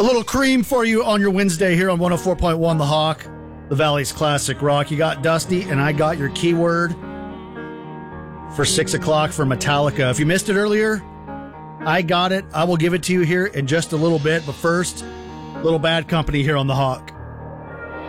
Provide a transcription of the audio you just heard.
A little cream for you on your Wednesday here on 104.1 The Hawk, the Valley's classic rock. You got Dusty, and I got your keyword for 6 o'clock for Metallica. If you missed it earlier, I got it. I will give it to you here in just a little bit. But first, Little Bad Company here on The Hawk.